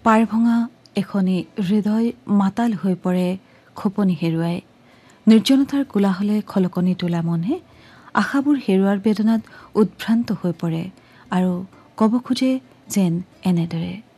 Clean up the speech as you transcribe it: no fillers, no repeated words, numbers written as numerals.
পাৰ ভঙা এখনি হৃদয় মাতাল হৈ পৰে খোপনি হেৰুৱাই। নিৰ্জনতাৰ কোলাহলে খলকনি তোলা মনে আশাবোৰ হেৰুৱাৰ বেদনাত উদ্ভ্ৰান্ত হৈ পৰে আৰু ক'ব খোজে যেন এনেদৰে।